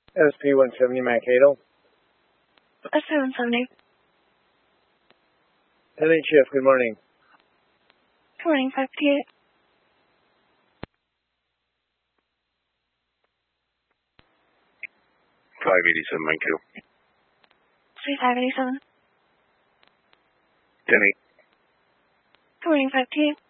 SP-170 Mankato. SP-170. NHF, good morning. Good morning, 558. Mankato. 3587. 10-8. Good morning, 528.